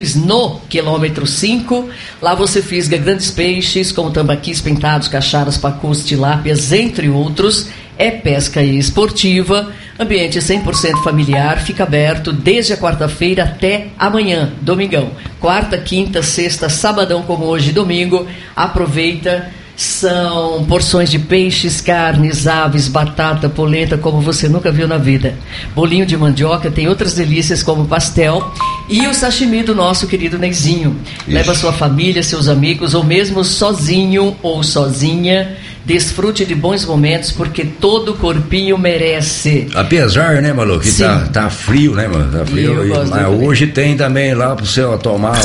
No quilômetro 5, lá você fisga grandes peixes como tambaquis pintados, cacharas, pacus, tilápias, entre outros. É pesca esportiva, ambiente 100% familiar, fica aberto desde a quarta-feira até amanhã, domingão. Quarta, quinta, sexta, sabadão como hoje, domingo. Aproveita. São porções de peixes, carnes, aves, batata, polenta, como você nunca viu na vida. Bolinho de mandioca, tem outras delícias como pastel. E o sashimi do nosso querido Neizinho. Leva sua família, seus amigos, ou mesmo sozinho ou sozinha. Desfrute de bons momentos, porque todo corpinho merece. Apesar, né, Malu, que tá frio, né, mano? Tá frio. Mas hoje tem também lá pro seu tomar.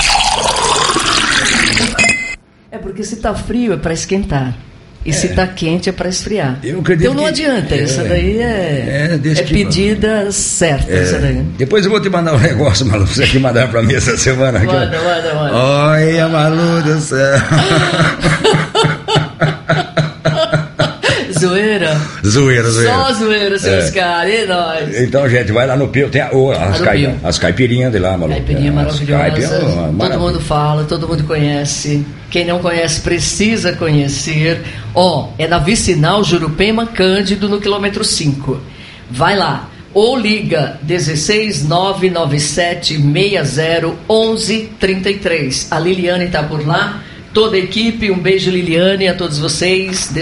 É porque se tá frio é para esquentar. E se tá quente é para esfriar. Então não adianta, essa daí é pedida certa. Essa daí. Depois eu vou te mandar um negócio, Malu, pra você que mandar pra mim essa semana. Manda. Olha, Malu do céu. Zoeira. Só zoeira, seus caras, e nós. Então, gente, vai lá no Pio, tem as caipirinhas de lá, Malu. Caipirinha maravilhosa, todo mundo fala, todo mundo conhece. Quem não conhece precisa conhecer. É na Vicinal Jurupema Cândido, no quilômetro 5. Vai lá. Ou liga 16997601133. A Liliane está por lá. Toda a equipe, um beijo, Liliane, a todos vocês.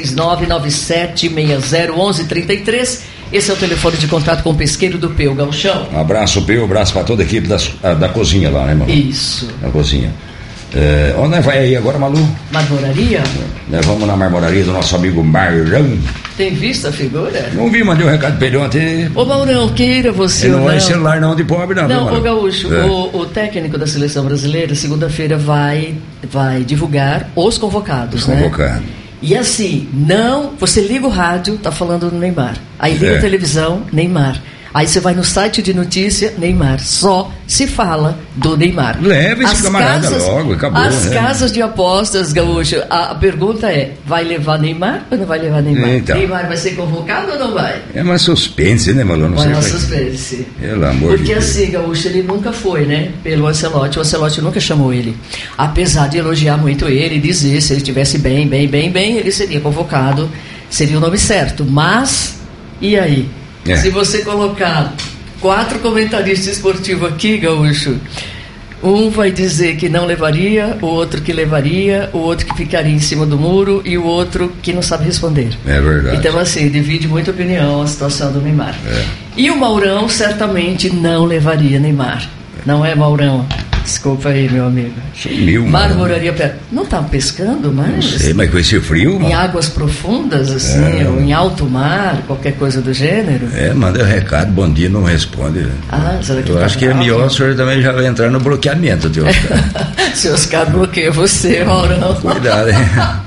16997601133. Esse é o telefone de contato com o pesqueiro do Peu, Gauchão. Um abraço, Peu, abraço para toda a equipe da cozinha lá, né, Malu? Isso. Da cozinha. Onde vai aí agora, Malu? Marmoraria? Vamos na marmoraria do nosso amigo Maurão. Tem visto a figura? Não vi, mandei um recado pra ele ontem. Ô Maurão, queira você ele não é celular não de pobre não. Não, ô Gaúcho, o técnico da seleção brasileira segunda-feira vai divulgar os convocados, né? Convocado. E assim, você liga o rádio, tá falando do Neymar. Aí liga a televisão, Neymar. Aí você vai no site de notícia, Neymar. Só se fala do Neymar. Leva esse camarada logo, acabou. As casas de apostas, Gaúcho, a pergunta é, vai levar Neymar ou não vai levar Neymar? Então. Neymar vai ser convocado ou não vai? É uma suspense, né, Malu? Não é uma suspense. Pelo amor de Deus. Porque assim, Gaúcho, ele nunca foi, né, pelo Ancelotti. O Ancelotti nunca chamou ele. Apesar de elogiar muito ele e dizer, se ele estivesse bem, ele seria convocado, seria o nome certo. Mas, e aí? Se você colocar 4 comentaristas esportivos aqui, Gaúcho, um vai dizer que não levaria, o outro que levaria, o outro que ficaria em cima do muro e o outro que não sabe responder. É verdade. Então, assim, divide muita opinião a situação do Neymar. E o Maurão certamente não levaria Neymar. Não é, Maurão? Desculpa aí, meu amigo. Sumiu, Marmoraria Pé. Não tá pescando mais? Não sei, mas com esse frio, em águas profundas, assim, ou em alto mar, qualquer coisa do gênero? Manda um recado, bom dia, não responde. Será que eu acho que é melhor o senhor também já vai entrar no bloqueamento, teu Oscar. Se o Oscar bloqueia você, Maurão. Cuidado, hein?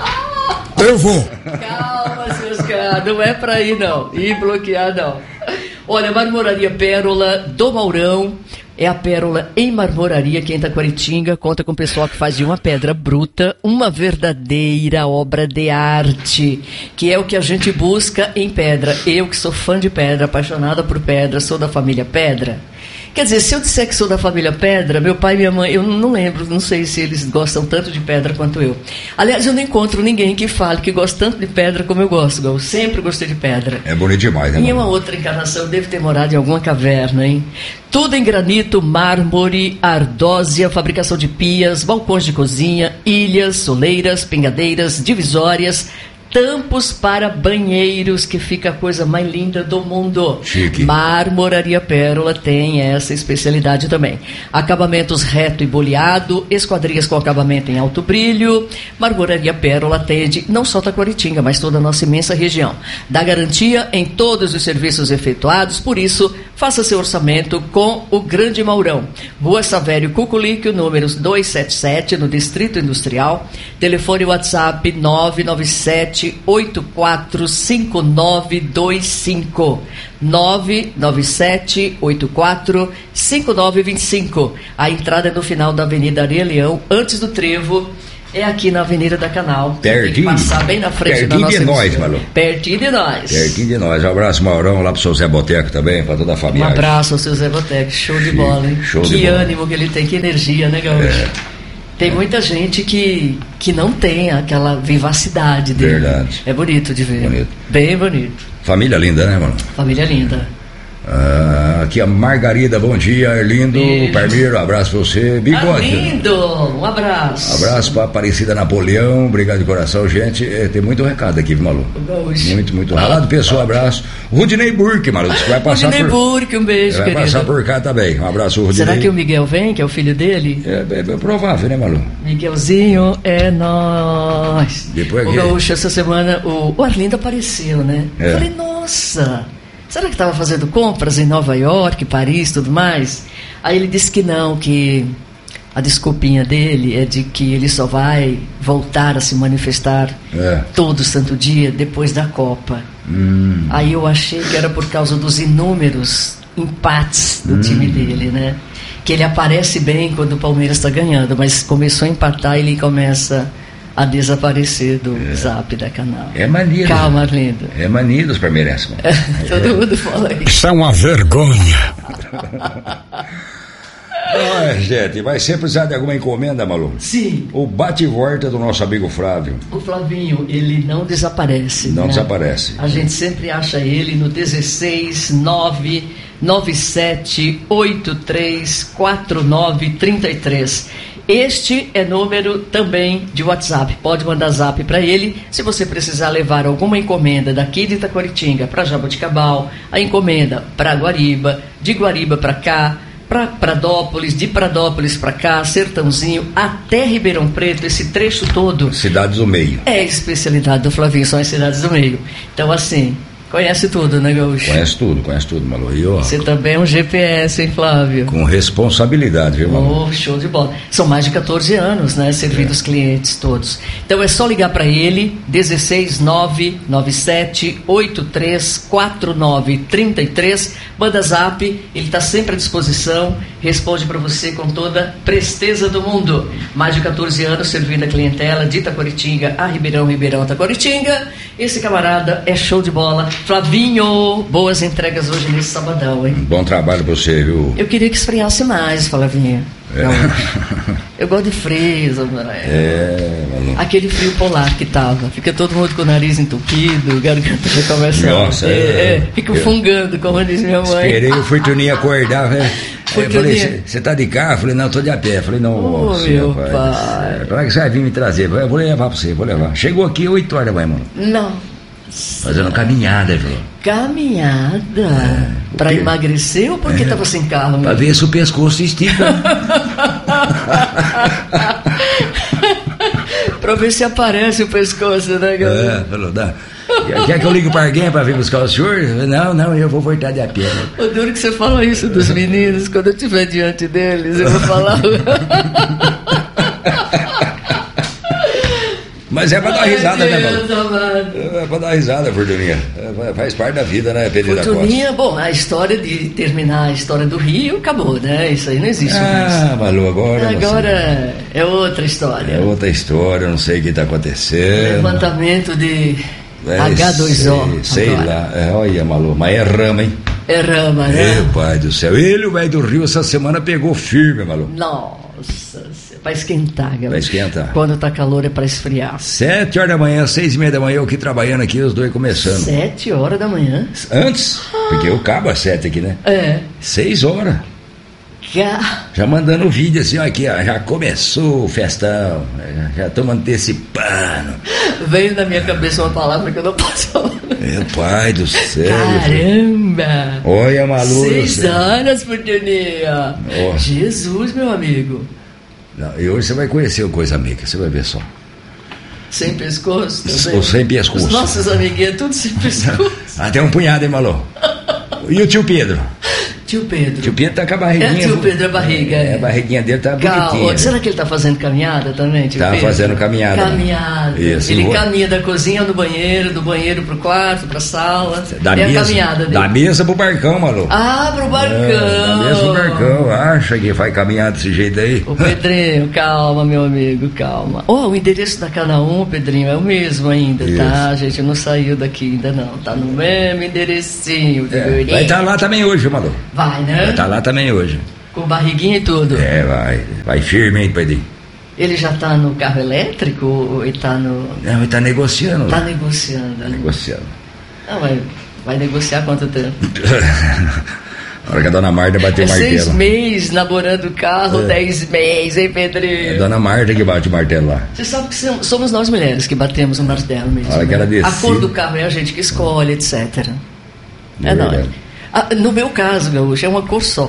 Eu vou. Calma, seu Oscar, não é pra ir, não. Ir bloquear, não. Olha, Marmoraria Pérola do Maurão. É a pérola em marmoraria que em Itaquaritinga conta com o pessoal que faz de uma pedra bruta uma verdadeira obra de arte, que é o que a gente busca em pedra. Eu que sou fã de pedra, apaixonada por pedra, sou da família Pedra. Quer dizer, se eu disser que sou da família Pedra, meu pai e minha mãe, eu não lembro, não sei se eles gostam tanto de pedra quanto eu. Aliás, eu não encontro ninguém que fale que gosta tanto de pedra como eu gosto. Eu sempre gostei de pedra. É bonito demais, né? Em uma outra encarnação, eu devo ter morado em alguma caverna, hein? Tudo em granito, mármore, ardósia, fabricação de pias, balcões de cozinha, ilhas, soleiras, pingadeiras, divisórias, tampos para banheiros, que fica a coisa mais linda do mundo. Chique. Marmoraria Pérola tem essa especialidade também. Acabamentos reto e boleado, esquadrias com acabamento em alto brilho. Marmoraria Pérola atende não só Taquaritinga, mas toda a nossa imensa região. Dá garantia em todos os serviços efetuados, por isso, faça seu orçamento com o Grande Maurão. Rua Savério Cuculique, números 277, no Distrito Industrial. Telefone WhatsApp 997-845925. 997-845925. A entrada é no final da Avenida Areia Leão, antes do trevo. É aqui na Avenida da Canal. Pertinho. Tem que passar bem na frente da nossa emissora. Pertinho de nós, Malu. Pertinho de nós. Pertinho de nós. Um abraço, Maurão, lá pro seu Zé Boteco também, pra toda a família. Um abraço ao seu Zé Boteco. Show de bola, hein? Show que de bola. ânimo que ele tem, que energia, né, Gaúcho? Tem muita gente que não tem aquela vivacidade dele. Verdade. É bonito de ver. Bonito. Bem bonito. Família linda, né, mano? Família linda. Aqui a Margarida, bom dia, Arlindo, Parmeiro, abraço pra você, Bigode. Arlindo, um abraço. Abraço pra Aparecida Napoleão, obrigado de coração, gente. Tem muito recado aqui, Malu. Muito ralado, pessoal, abraço. Rudinei Burke, Malu, disse que vai passar Rudinei Burke, um beijo, vai querido. Vai passar por cá também, um abraço, Rudinei. Será que o Miguel vem, que é o filho dele? É provável, né, Malu? Miguelzinho, é nóis. Depois o Gaúcho, essa semana, o Arlindo apareceu, né? Eu falei, nossa... Será que estava fazendo compras em Nova York, Paris, tudo mais? Aí ele disse que não, que a desculpinha dele é de que ele só vai voltar a se manifestar todo santo dia depois da Copa. Aí eu achei que era por causa dos inúmeros empates do time dele, né? Que ele aparece bem quando o Palmeiras está ganhando, mas começou a empatar e ele começa a desaparecer do zap da Canal. É mania. Calma, Arlindo. É mania dos palmeirenses. Todo mundo fala isso. Isso é uma vergonha. Gente, vai sempre precisar de alguma encomenda, Malu? Sim. O bate e volta do nosso amigo Flávio. O Flavinho, ele não desaparece. Não desaparece. A gente sempre acha ele no 16997834933. Este é número também de WhatsApp. Pode mandar zap para ele. Se você precisar levar alguma encomenda daqui de Itaquaritinga para Jaboticabal, a encomenda para Guariba, de Guariba para cá, para Pradópolis, de Pradópolis para cá, Sertãozinho, até Ribeirão Preto, esse trecho todo. Cidades do meio. É a especialidade do Flavinho, são as cidades do meio. Então, assim, conhece tudo, né, Gaúcho? Conhece tudo, Malu. E, você também é um GPS, hein, Flávio? Com responsabilidade, viu, Malu? Show de bola. São mais de 14 anos, né, servindo os clientes todos. Então é só ligar para ele, 16997834933, manda zap, ele está sempre à disposição, responde para você com toda presteza do mundo. Mais de 14 anos servindo a clientela de Itaquaritinga a Ribeirão Itaquaritinga. Esse camarada é show de bola. Flavinho, boas entregas hoje nesse sabadão, hein? Bom trabalho pra você, viu? Eu queria que esfriasse mais, Flavinho. Eu gosto de frio, aquele frio polar que tava. Fica todo mundo com o nariz entupido, garganta já começa. Nossa, fica fungando, como diz minha mãe. Esperei o Fortuninha acordar, né? Eu falei, você tá de carro? Eu falei, não, tô de a pé. Eu falei, não, meu pai. Como é que você vai vir me trazer? Eu vou levar pra você, vou levar. Chegou aqui 8 horas da manhã, mano. Não. Fazendo caminhada, viu? Caminhada? Pra emagrecer ou porque tava sem carro? Pra ver se o pescoço estica. Pra ver se aparece o pescoço, né, galera? Falou, dá. Quer que eu ligue para alguém para vir buscar o senhor? Não, eu vou voltar de a pé. O duro que você fala isso dos meninos, quando eu estiver diante deles, eu vou falar. Mas é pra dar risada, né, mano? É pra dar risada, Fortuninha. Faz parte da vida, né, Pedro da Costa? Fortuninha, bom, a história de terminar a história do Rio acabou, né? Isso aí não existe mais. Malu, agora é outra história. É outra história, não sei o que tá acontecendo. Levantamento de H2O. Sei lá. Olha, Malu, mas é rama, hein? É rama, né? Meu pai do céu. Ele, o velho do Rio, essa semana pegou firme, Malu. Nossa, pra esquentar, galera. Pra esquentar. Quando tá calor é pra esfriar. 7 horas da manhã, 6:30 da manhã, eu aqui trabalhando aqui, os dois começando. 7 horas da manhã? Antes, porque eu cabo às 7 aqui, né? 6 horas. Já mandando vídeo assim, ó, aqui, ó, já começou o festão, já estamos antecipando. Veio na minha cabeça uma palavra que eu não posso falar. Meu pai do céu. Caramba! Olha, Malu. 6 horas, Fortuninha. Jesus, meu amigo. Não, e hoje você vai conhecer o Coisa Amiga, você vai ver só. Sem pescoço? Ou sem pescoço. Os nossos amiguinhos, tudo sem pescoço. Até um punhado, hein, Malu? E o tio Pedro? Tio Pedro. Tio Pedro tá com a barriguinha. Tio Pedro, a barriga. A barriguinha dele tá bonitinha. Será que ele tá fazendo caminhada também, tio Pedro? Tá fazendo caminhada. Caminhada. Isso, ele caminha da cozinha ao banheiro, do banheiro pro quarto, pra sala. A caminhada dele. Da mesa pro barcão, maluco. Pro barcão. Da mesa pro barcão. Acha que faz caminhada desse jeito aí? Ô, Pedrinho, calma, meu amigo, calma. O endereço da Canaã, Pedrinho, é o mesmo ainda, isso. Tá? A gente não saiu daqui ainda não. Tá no mesmo enderecinho. Vai estar lá também hoje, maluco. Vai, né? Vai estar lá também hoje. Com barriguinha e tudo. Vai. Vai firme, hein, Pedrinho? Ele já tá no carro elétrico ou ele tá no... Não, ele tá negociando. Tá negociando. Tá negociando. Não, vai negociar quanto tempo? A hora que a dona Marta bateu o martelo. 6 meses namorando o carro, 10 meses, hein, Pedrinho? É a dona Marta que bate o martelo lá. Você sabe que somos nós mulheres que batemos o martelo mesmo. A hora que ela decide. A cor do carro é a gente que escolhe, etc. Não. No meu caso, Gaúcho, é uma cor só.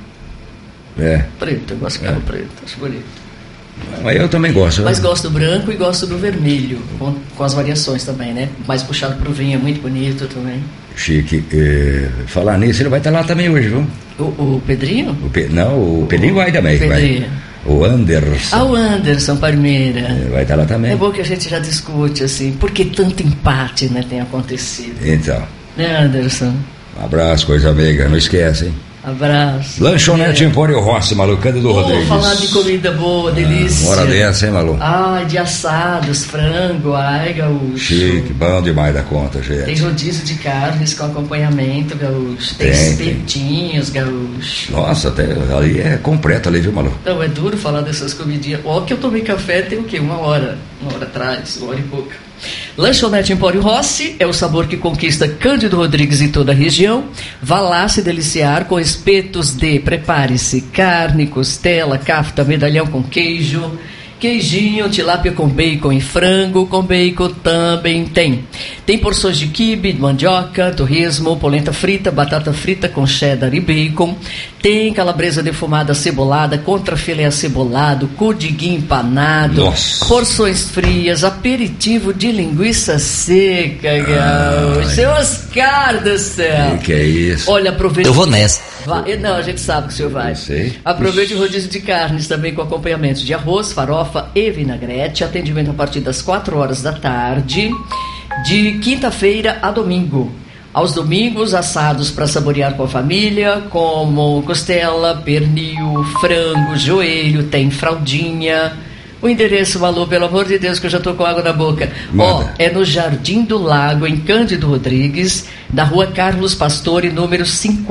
Preto, eu gosto de carro preto, acho bonito. Mas eu também gosto. Mas gosto do branco e gosto do vermelho, com as variações também, né? Mais puxado pro vinho, é muito bonito também. Chique. Falar nisso, ele vai estar lá também hoje, viu? O Pedrinho? O Pedrinho vai também. Pedrinho. O Anderson. O Anderson Parmeira. Vai estar lá também. É bom que a gente já discute, assim, por que tanto empate, né, tem acontecido. Então. Né, Anderson? Um abraço, coisa amiga, não esquece, hein? Abraço. Lanchonete Empório Rossi, maluco, Cândido Rodrigues. Falar de comida boa, delícia. Hora dessa, hein, maluco? De assados, frango, gaúcho. Chique, bom demais da conta, gente. Tem rodízio de carnes com acompanhamento, gaúcho. Tem espetinhos, gaúcho. Nossa, até ali é completo ali, viu, maluco? Não, é duro falar dessas comidinhas. Que eu tomei café tem o quê? 1 hora atrás, 1 hora e pouca. Lanchonete Empório Rossi é o sabor que conquista Cândido Rodrigues e toda a região. Vá lá se deliciar com espetos de, prepare-se, carne, costela, cafta, medalhão com queijo, queijinho, tilápia com bacon e frango com bacon também tem. Tem porções de quibe, mandioca, torresmo, polenta frita, batata frita com cheddar e bacon. Tem calabresa defumada cebolada, contrafilé acebolado, codiguinho empanado. Nossa. Porções frias, aperitivo de linguiça seca, seu Oscar do céu. Que é isso? Olha, aproveite. Eu vou nessa. Não, a gente sabe que o senhor vai. Eu sei. Aproveite o rodízio de carnes também com acompanhamento de arroz, farofa e vinagrete. Atendimento a partir das 4 horas da tarde, de quinta-feira a domingo. Aos domingos, assados para saborear com a família, como costela, pernil, frango, joelho, tem fraldinha. O endereço, Malu, pelo amor de Deus, que eu já estou com água na boca. É no Jardim do Lago, em Cândido Rodrigues, da rua Carlos Pastore, número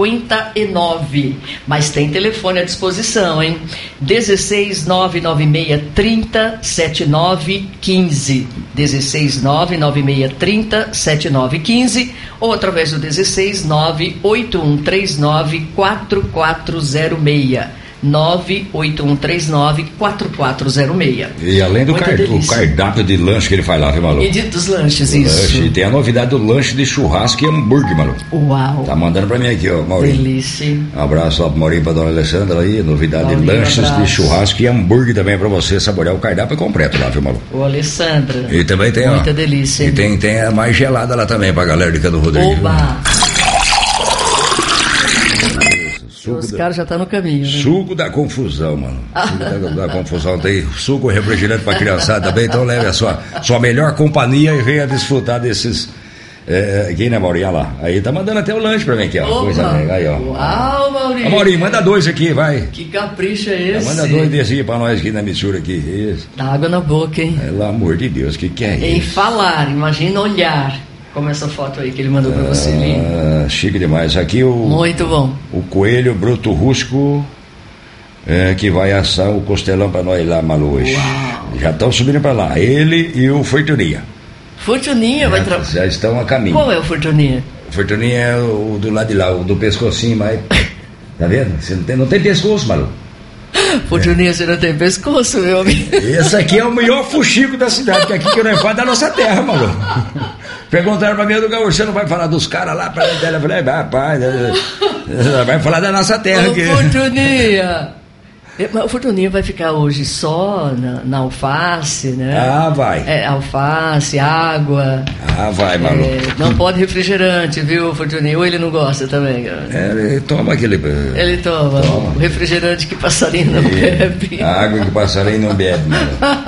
59. Mas tem telefone à disposição, hein? 16996307915. 16996307915 ou através do 16981394406. 981394406. E além do cardápio de lanche que ele faz lá, viu, Malu? E dos lanches, isso. Lanche. Tem a novidade do lanche de churrasco e hambúrguer, Malu. Uau. Tá mandando pra mim aqui, ó, Maurinho. Delícia. Um abraço lá pro Maurinho, pra dona Alessandra aí. Novidade Maurinho, de lanches de churrasco e hambúrguer também pra você saborear o cardápio completo lá, viu, Malu? Ô, Alessandra. E também tem, muita delícia. E tem a mais gelada lá também pra galera de Cândido Rodrigues. Oba! Os caras já estão no caminho, né? Suco da confusão, mano. Suco da confusão. Tem suco refrigerante pra criançada também. Então leve a sua melhor companhia e venha desfrutar desses. Quem, né, Maurinho? Olha lá. Aí tá mandando até o lanche pra mim aqui, ó. Opa. Coisa legal aí, ó. Uau, Maurinho. Maurinho, manda 2 aqui, vai. Que capricho é esse? Manda 2 desse aqui pra nós aqui na mistura aqui. Isso. Dá água na boca, hein? Pelo amor de Deus, que é isso? Em falar, imagina olhar. Como essa foto aí que ele mandou pra você, hein? Chique demais. Aqui muito bom. O coelho bruto rústico que vai assar o costelão pra nós lá, Malu, hoje. Uau. Já estão subindo pra lá. Ele e o Fortuninha. Fortuninha vai trabalhar. Já estão a caminho. Qual é o Fortuninha? O Fortuninha é o do lado de lá, o do pescocinho, mas. Tá vendo? Você não tem pescoço, Malu. Fortuninha, você não tem pescoço, meu amigo. Esse aqui é o melhor fuxico da cidade, que aqui que não é fã da nossa terra, Malu. Perguntaram pra mim do Gaúcho, você não vai falar dos caras lá pra dela? Eu falei, rapaz, vai falar da nossa terra aqui. Fortuninha. Mas o Fortuninho vai ficar hoje só na alface, né? Ah, vai. Alface, água. Ah, vai, Malu. Não pode refrigerante, viu, Fortuninho? Ou ele não gosta também? Ele toma aquele... Ele toma. O refrigerante que passarinho não bebe. A água que passarinho não bebe, Malu.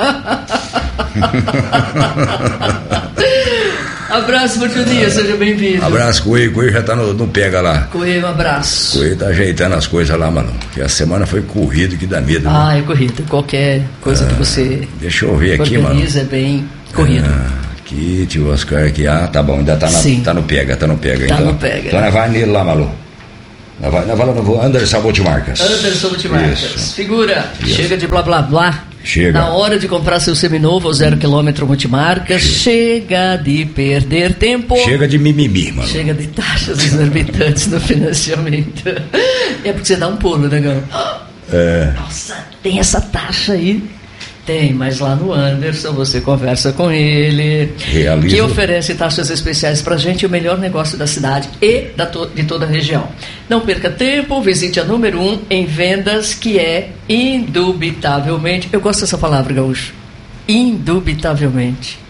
Abraço, Fortuninho, seja bem-vindo. Abraço, Coelho já tá no pega lá. Coelho, um abraço. Coelho tá ajeitando as coisas lá, mano. Que a semana foi corrido que dá medo. É corrido. Qualquer coisa que você... Deixa eu ver aqui, mano. Organiza, é bem corrido. Aqui, tio Oscar, aqui. Tá bom, ainda tá no pega. Tá então. No pega. Então nós vai nele lá, Malu. Nós vai lá no Anderson Multimarcas. Isso. Figura, chega de blá blá blá. Chega. Na hora de comprar seu seminovo ou 0 km Multimarcas, chega de perder tempo. Chega de mimimi, mano. Chega de taxas exorbitantes no financiamento. É porque você dá um pulo, né, Gão? Nossa, tem essa taxa aí. Tem, mas lá no Anderson você conversa com ele, que oferece taxas especiais pra gente, o melhor negócio da cidade e de toda a região. Não perca tempo, visite a número 1 em vendas, que é indubitavelmente, eu gosto dessa palavra, Gaúcho, indubitavelmente.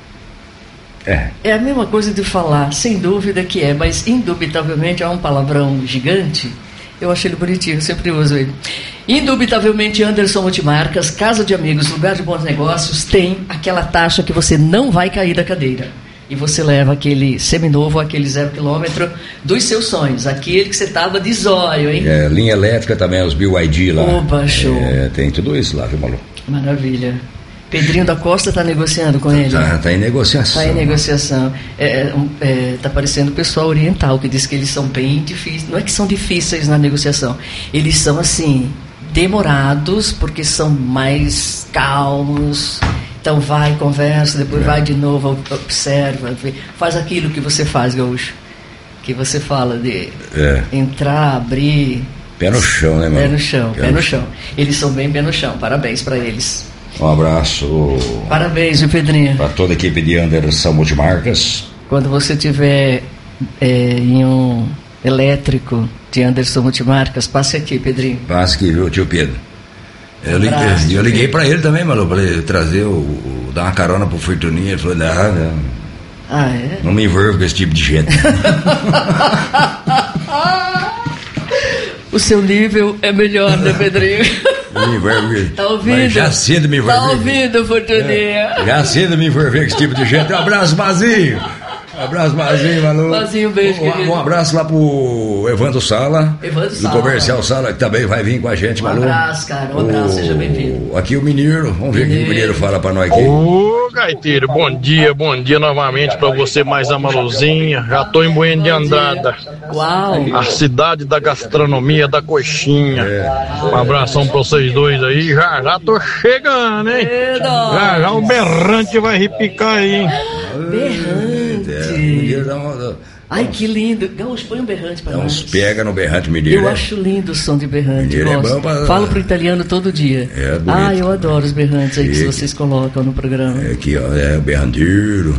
É a mesma coisa de falar, sem dúvida que é, mas indubitavelmente é um palavrão gigante. Eu acho ele bonitinho, eu sempre uso ele. Indubitavelmente, Anderson Multimarcas, casa de amigos, lugar de bons negócios, tem aquela taxa que você não vai cair da cadeira. E você leva aquele seminovo, aquele 0 km dos seus sonhos, aquele que você tava de zóio, hein? Linha elétrica também, os BYD lá. Opa, show. Tem tudo isso lá, viu, Malu? Maravilha. Pedrinho da Costa está negociando com ele? Tá em negociação. Está em negociação. Tá parecendo o pessoal oriental, que diz que eles são bem difíceis. Não é que são difíceis na negociação. Eles são, assim, demorados, porque são mais calmos. Então vai, conversa, depois vai de novo, observa, faz aquilo que você faz, Gaúcho. Que você fala de entrar, abrir... Pé no chão, né, mano? Pé no chão. Eles são bem pé no chão. Parabéns para eles. Um abraço. Parabéns, viu, Pedrinho? Para toda a equipe de Anderson Multimarcas. Quando você tiver em um elétrico de Anderson Multimarcas, passe aqui, Pedrinho. Passe aqui, viu, tio Pedro? Eu liguei para ele também, Malu, para ele trazer dar uma carona pro Fortuninho. Ele falou: não. Não me envolvo com esse tipo de gente. O seu nível é melhor, né, Pedrinho? Tá ouvindo? Mas já cedo me envolver. Tá ouvindo, Fortuninha? Já cedo me envolver com esse tipo de gente. Um abraço, Mazinho. Malu. Mazinho, beijo, querido. Um abraço lá pro Evandro Sala. Do Comercial Sala, que também vai vir com a gente, Malu. Um abraço, cara. Um abraço, seja bem-vindo. Aqui o Mineiro. Vamos ver o que o Mineiro fala pra nós aqui. Ô, Gaiteiro, bom dia novamente pra você, mais a Maluzinha. Já tô em Bueno de Andrada. Uau! A cidade da gastronomia, da coxinha. Um abração pra vocês dois aí. Já tô chegando, hein? Já o berrante vai repicar aí, hein? Berrante. Ai, que lindo. Gaúcho, põe um berrante pra nós. Pega no berrante mineiro. Eu acho lindo o som de berrante. Mineiro é bom pra... Falo pro italiano todo dia. Bonito. Eu adoro os berrantes aí que vocês colocam no programa. Aqui, ó, o berranteiro.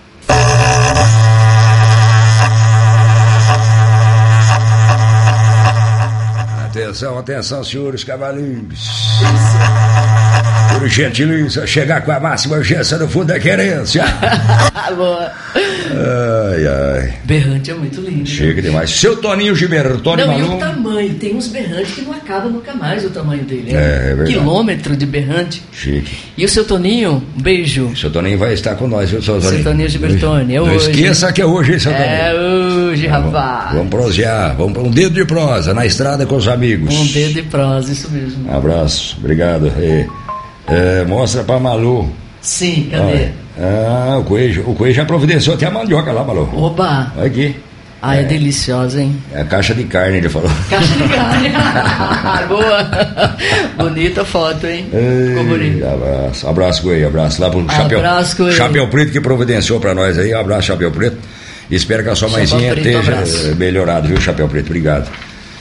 Atenção, senhores cavaleiros. Por gentileza, chegar com a máxima urgência no fundo da querência. Boa. Ai. Berrante é muito lindo. Chega demais. Seu Toninho Gilberto, Tony Malu. E o tamanho, tem uns berrantes que não acabam nunca mais o tamanho dele. É verdade. Quilômetro de berrante. Chique. E o seu Toninho, um beijo. O seu Toninho vai estar com nós, viu, seu Toninho? Seu Toninho Gilbertoni, é hoje. Não esqueça que é hoje, hein, seu Toninho? É hoje, rapaz. Vamos prosear, vamos para um dedo de prosa, na estrada com os amigos. Um dedo de prosa, isso mesmo. Abraço, obrigado. Mostra pra Malu. Sim, cadê? O Coelho já providenciou até a mandioca lá, Malu. Oba! Olha aqui. É deliciosa, hein? É a caixa de carne, ele falou. Caixa de carne. Boa. Bonita foto, hein? Ficou bonito. Abraço, Coelho. Abraço lá pro Chapéu Preto que providenciou pra nós aí. Abraço, Chapéu Preto. Espero que a sua mãezinha esteja melhorado, viu, Chapéu Preto? Obrigado.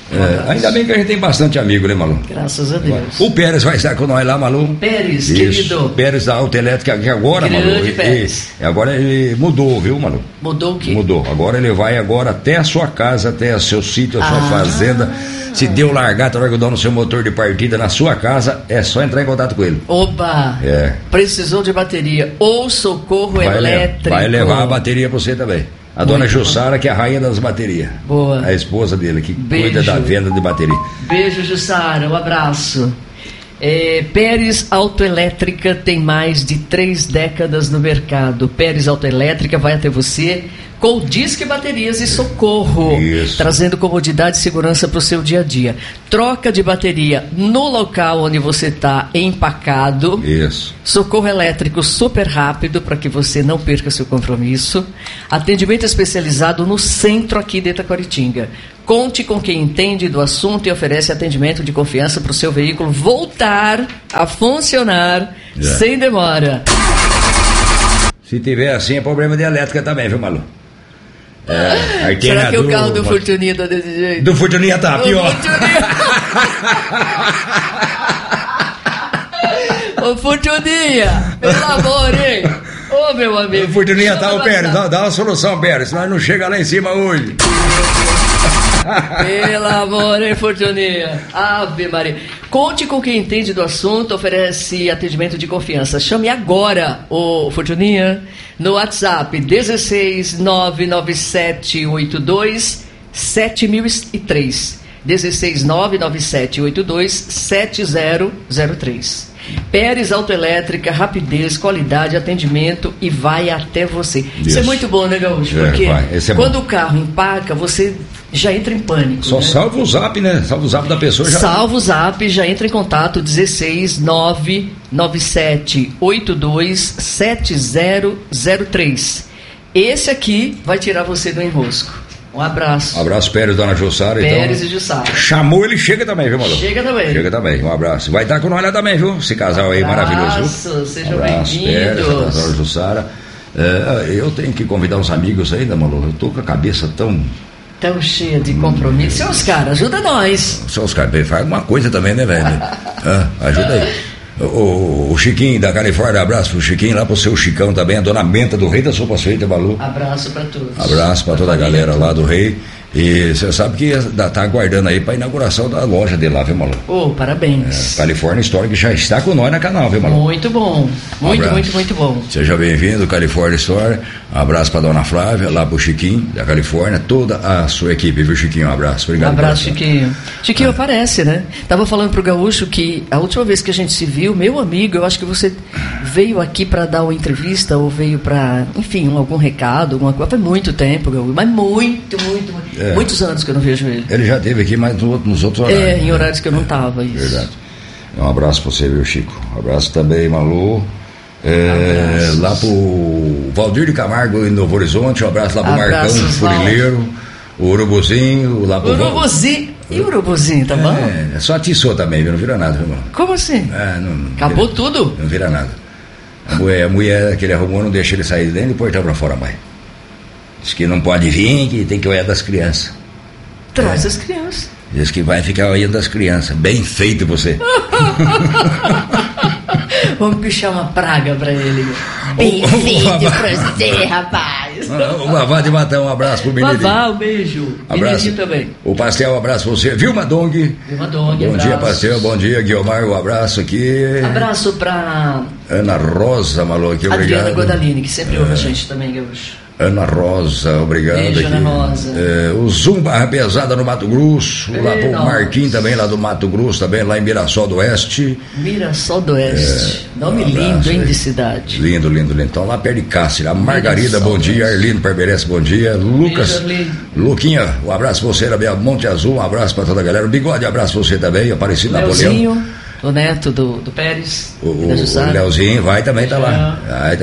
Ainda bem que a gente tem bastante amigo, né, Malu? Graças a Deus. O Pérez vai estar com nós lá, Malu. Pérez, isso, querido. Pérez da Autoelétrica, que agora, Malu. Agora ele mudou, viu, Malu? Mudou o quê? Mudou. Agora ele vai até a sua casa, até o seu sítio, a sua fazenda. Se deu largada, largou no seu motor de partida na sua casa, é só entrar em contato com ele. Oba! Precisou de bateria ou socorro elétrico. Vai levar a bateria pra você também. A dona Jussara, que é a rainha das baterias. Boa. A esposa dele, que cuida da venda de bateria. Beijo, Jussara. Um abraço. Pérez Autoelétrica tem mais de 3 décadas no mercado. Pérez Autoelétrica vai até você com disque baterias e socorro, trazendo comodidade e segurança para o seu dia a dia. Troca de bateria no local onde você está empacado. Isso. Socorro elétrico super rápido para que você não perca seu compromisso. Atendimento especializado no centro aqui de Itaquaritinga. Conte com quem entende do assunto e oferece atendimento de confiança para o seu veículo voltar a funcionar sem demora. Se tiver assim, é problema de elétrica também, viu, Malu? Será que o carro do Fortuninha tá desse jeito? Do Fortuninha tá pior. Ô Fortuninha, pelo amor, hein? Ô meu amigo. O Fortuninha tá, o Pérez, dá uma solução, Pérez, senão não chega lá em cima hoje. Pelo amor, hein, Fortuninha? Ave Maria. Conte com quem entende do assunto, oferece atendimento de confiança. Chame agora o Fortuninha no WhatsApp 16997827003. 16997827003. Pérez Autoelétrica, rapidez, qualidade, atendimento e vai até você. Isso é muito bom, né, Gaúcho? Porque quando o carro empaca, você já entra em pânico. Só salva o zap, né? Salva o zap da pessoa. Salva o zap, já entra em contato 16997827003. Esse aqui vai tirar você do enrosco. Um abraço. Um abraço, Pérez, dona Jussara. Pérez e Jussara. Chamou, ele chega também, viu, Malu? Chega também. Um abraço. Vai estar com nós lá também, viu? Esse casal aí maravilhoso. Sejam bem-vindos. Dona Jussara. Eu tenho que convidar uns amigos ainda, Malu. Eu tô com a cabeça tão cheia de compromisso. Seu Oscar, ajuda nós. Seu Oscar, faz alguma coisa também, né, velho? Ajuda aí. O Chiquinho da Califórnia, abraço pro Chiquinho, lá pro seu Chicão também, a dona Benta do Rei da Sopa Feita, Malu. Abraço pra todos. Abraço pra toda a galera lá do Rei. E você sabe que tá aguardando aí pra inauguração da loja dele lá, viu, Malu? Parabéns. Califórnia Store, que já está com nós na canal, viu, Malu? Muito bom. Muito bom. Seja bem-vindo, Califórnia Store. Abraço pra dona Flávia, lá pro Chiquinho da Califórnia, toda a sua equipe, viu, Chiquinho? Um abraço. Obrigado. Abraço, Chiquinho. Chiquinho aparece, né? Tava falando pro Gaúcho que a última vez que a gente se viu, meu amigo, eu acho que você veio aqui pra dar uma entrevista ou veio pra, enfim, algum recado, alguma coisa. Faz muito tempo, Gaúcho, mas muitos anos que eu não vejo ele. Ele já esteve aqui, mas nos outros horários. Em horários que eu não estava, isso. Verdade. Um abraço pra você, viu, Chico? Um abraço também, Malu. Lá pro Valdir de Camargo em Novo Horizonte, um abraço lá pro Marcão Furileiro, o Urubuzinho, lá pro Urubuzinho. E o Urubuzinho, tá bom? Só atiçou também, viu? Não vira nada, viu, mano? Como assim? Acabou tudo? Não vira nada. A mulher que ele arrumou não deixa ele sair dentro do portão pra fora mais. Diz que não pode vir, que tem que olhar das crianças. Traz as crianças. Diz que vai ficar olhando das crianças. Bem feito você. Vamos pichar uma praga pra ele. Bem feito pra você, rapaz. O Vavá de Matão, um abraço pro menino. Vavá, um beijo. Abraço também. O Pastel, um abraço pra você. Vilma Dong. Bom dia, Pastel. Bom dia, Guilmar. Um abraço aqui. Abraço pra Ana Rosa, Malu, aqui, obrigado. Adriana Godalini, que sempre ouve a gente também, Gaúcho. Ana Rosa, obrigado. Beijo, aqui. Ana Rosa. O Zumba Pesada no Mato Grosso, lá pro Marquinhos também, lá do Mato Grosso, também lá em Mirassol do Oeste. Mirassol do Oeste. Nome lindo, hein, de cidade. Lindo. Então lá perto de Cáceres. A Margarida, bom dia. Arlindo Parberece, bom dia. Lucas, Luquinha, um abraço pra você, Abel Monte Azul, um abraço pra toda a galera. O Bigode, abraço pra você também, Aparecido Napoleão. O neto do Pérez. O Leozinho vai também tá lá.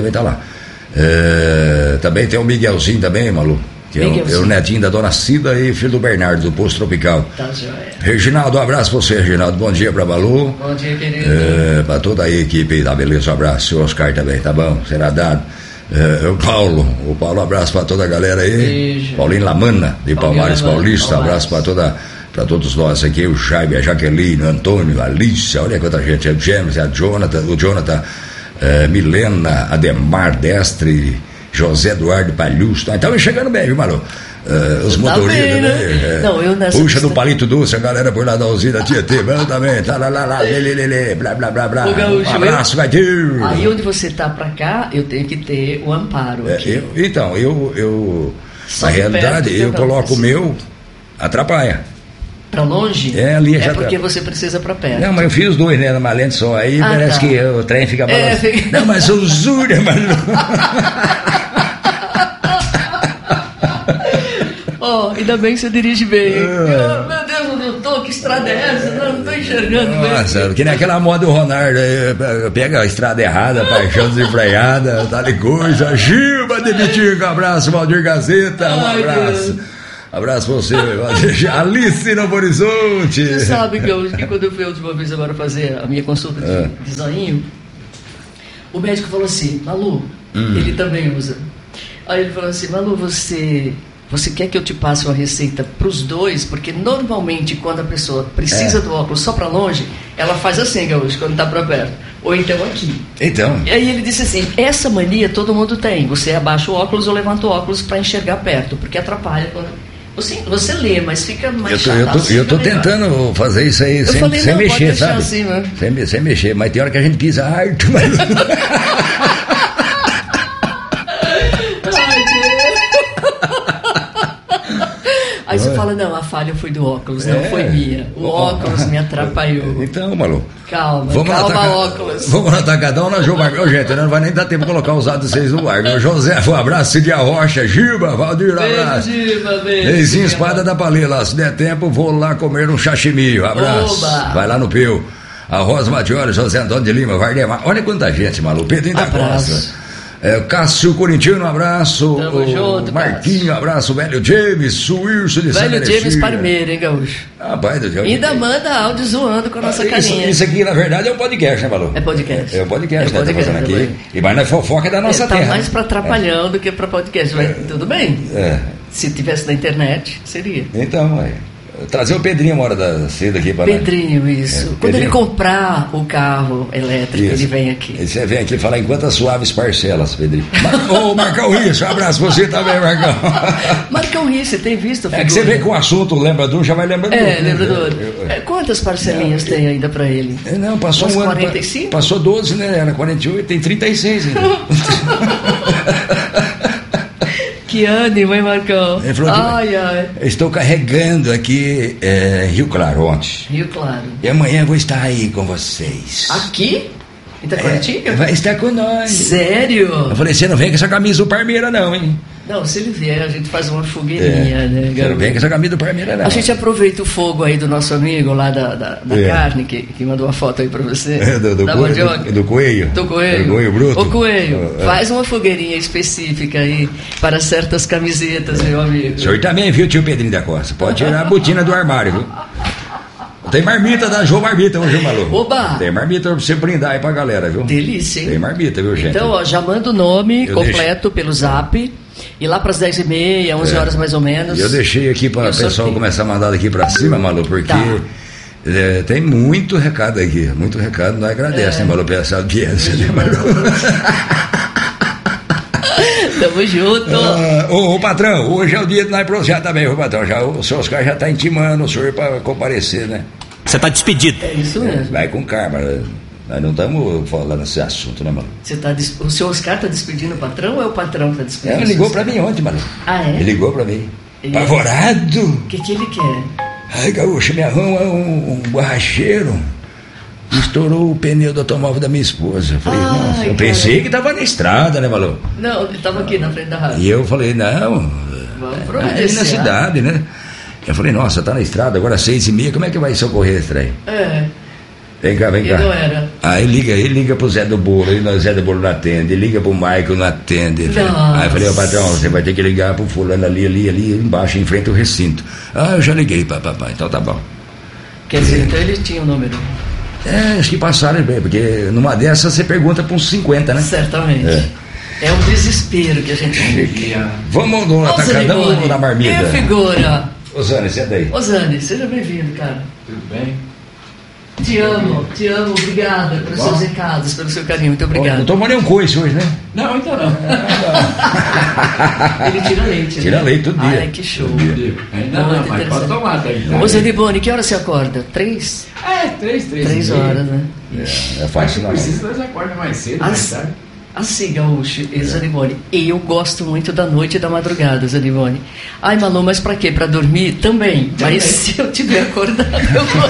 Também tem o Miguelzinho também, Malu, que é o netinho da dona Cida e filho do Bernardo, do Posto Tropical. Tá joia. Reginaldo, um abraço pra você, Reginaldo. Bom dia pra Malu. Bom dia, querido. Pra toda a equipe aí, tá beleza? Um abraço. O Oscar também, tá bom? Será dado. O Paulo, um abraço pra toda a galera aí. Beijo. Paulinho Lamana, de Palmares Paulista. Um abraço pra toda para todos nós aqui, o Jaime, a Jaqueline, o Antônio, a Alicia, olha quanta gente, o James, o Jonathan, Milena, Ademar Destre, José Eduardo Palhusto. Então chegando bem, viu, Malu? Os motoristas, né? Não, eu nessa puxa do palito doce, a galera por lá da usina Tietê, mas também, tá lá, blá, blá, blá, blá. Gaúcho, Um abraço, vai ter. Aí onde você tá pra cá, eu tenho que ter o amparo aqui. Eu na realidade, eu coloco o meu, atrapalha. Pra longe? Ali já porque você precisa pra perto. Não, mas eu fiz os dois, né, numa lente só, aí parece que o trem fica balançando. Não, mas usura, Malu. Ainda bem que você dirige bem. Meu Deus, não tô, que estrada é essa? Não tô enxergando bem. Nossa, que nem aquela moda do Ronaldo, pega a estrada errada, paixão desempregada, tá de coisa. Gilba de Bitico, abraço, Valdir Gazeta, um abraço. Abraço pra você, Alice no Horizonte. Você sabe que quando eu fui a última vez agora fazer a minha consulta de zoinho, o médico falou assim, Malu, ele também usa. Aí ele falou assim, Malu, você quer que eu te passe uma receita para os dois? Porque normalmente quando a pessoa precisa do óculos só para longe, ela faz assim, Gaúcho, quando está para perto. Ou então aqui. Então. E aí ele disse assim, essa mania todo mundo tem. Você abaixa o óculos ou levanta o óculos para enxergar perto, porque atrapalha quando... Você lê, mas fica mais chato. Eu tô tentando fazer isso aí sem mexer, sabe? Assim, né? Sem mexer, mas tem hora que a gente pisa arte, mas... Aí você fala, não, a falha foi do óculos, não foi minha. O óculos me atrapalhou. Então, Malu. Calma, óculos. Vamos no Atacadão, na João Marcão, gente, não vai nem dar tempo de colocar os dados vocês no ar. José, um abraço, Cidia Rocha, Giba, Valdir, abraço. Beijo, Reizinho Espada da Palela, se der tempo, vou lá comer um sashimi, abraço. Oba. Vai lá no Peu. A Rosa Matioli, José Antônio de Lima, Vardemar. Olha quanta gente, Malu. Pedrinho da Costa. Cássio Corinthiano, um abraço. Tamo junto, Marquinho, Cássio. Abraço. Velho James, Suírcio de Velho James Parmeira, hein, Gaúcho? Pai do Deus. Ainda manda áudio zoando com a nossa carinha. Isso aqui, na verdade, é um podcast, né, Malu? É podcast. É um podcast, né? Tá fazendo aqui. E vai na fofoca da nossa terra. Tá mais pra atrapalhão do que pra podcast. Mas tudo bem. Se tivesse na internet, seria. Então, trazer o Pedrinho uma hora da cedo aqui para Pedrinho, isso. Quando Pedrinho. ele comprar o carro elétrico, ele vem aqui. Você vem aqui falar em quantas suaves parcelas, Pedrinho. Ô, Marcão Risso, um abraço pra você também, Marcão. Marcão Risso, você tem visto? É que você vem com o assunto, lembra do, já vai lembrando do. Lembra do. Quantas parcelinhas tem ainda pra ele? Não, passou um ano. 45? Passou 12, né? Era 48, tem 36 ainda. Que ânimo, hein, Marcão? Ele falou estou carregando aqui Rio Claro ontem. Rio Claro. E amanhã vou estar aí com vocês. Aqui? Em Itacoatiga? Vai estar com nós. Sério? Eu falei, você não vem com essa camisa do Parmeira não, hein? Não, se ele vier, a gente faz uma fogueirinha, né? Você não vem com essa camisa do Parmeira não. A gente aproveita o fogo aí do nosso amigo lá da carne, que mandou uma foto aí pra você. Da mandioca. Do coelho. Do coelho. Do coelho bruto. Ô, coelho, faz uma fogueirinha específica aí para certas camisetas, meu amigo. O senhor também, viu, tio Pedrinho da Costa? Pode tirar a botina do armário, viu? Tem marmita da João Marmita hoje, Malu. Oba! Tem marmita pra você brindar aí pra galera, viu? Delícia, hein? Tem marmita, viu, gente? Então, já manda o nome completo pelo zap. E lá para as 10h30, 11 horas mais ou menos. Eu deixei aqui para o pessoal começar a mandar daqui para cima, Malu, porque tem muito recado aqui. Muito recado, nós agradecemos, Malu, pela essa audiência, né, Malu? Tamo junto. Ô, patrão, hoje é o dia de nós projetar também, ô, patrão. O seu Oscar já está intimando o senhor para comparecer, né? Você está despedido. É isso mesmo. Vai com calma. Nós não estamos falando nesse assunto, né, mano? O seu Oscar está despedindo o patrão ou é o patrão que está despedindo? Ele ligou para mim ontem, mano. Ah, é? Ele ligou para mim. Apavorado. O que ele quer? Ai, Gaúcho, me arruma um borracheiro. Estourou o pneu do automóvel da minha esposa. Eu falei, nossa, eu pensei que estava na estrada, né, Malu? Não, ele estava aqui na frente da rádio. E eu falei, não, aí na cidade, né? Eu falei, nossa, tá na estrada, agora 6h30, como é que vai socorrer esse trem? Vem cá. Não era. Aí liga pro Zé do Bolo, aí o Zé do Bolo não atende, liga pro Michael, não atende. Nossa. Aí eu falei, patrão, você vai ter que ligar pro fulano ali embaixo, em frente ao recinto. Eu já liguei, papai, então tá bom. Quer dizer, então ele tinha o número. Acho que passaram bem, porque numa dessas você pergunta para uns 50, né? Certamente. É um desespero que a gente vive. Vamos no atacadão ou na marmita? Que figura! Ô Zane, senta aí. Ô Zane, seja bem-vindo, cara. Tudo bem? Te amo, obrigada pelos seus recados, pelo seu carinho, muito obrigado. Não tomou nenhum coice hoje, né? Não, ainda não. Ele tira leite, né? Tira leite todo dia. Ai, que show. Ainda não, mas pode tomar. Ô Zanibone, que hora você acorda? 3? 3 horas, né? É fácil, não. Precisa, nós acordamos mais cedo, mais tarde. Assim, Gaúcho e Zanibone, eu gosto muito da noite e da madrugada, Zanibone. Ai, Malu, mas pra quê? Pra dormir? Também. Mas se eu tiver acordado, eu vou.